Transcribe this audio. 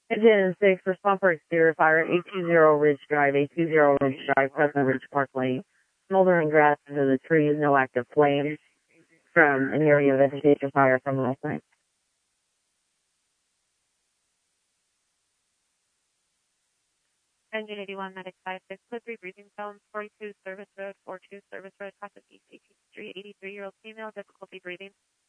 Engine 6, respond for exterior fire, 820 Ridge Drive, 820 Ridge Drive, Pleasant Ridge Park Lane. Smoldering grass into the trees, no active flames from an area of vegetation fire from last night. Engine 81, Medic 56, code 3 breathing sounds, 42 Service Road, 42 Service Road, Casa East 18th Street, 83-year-old female, difficulty breathing.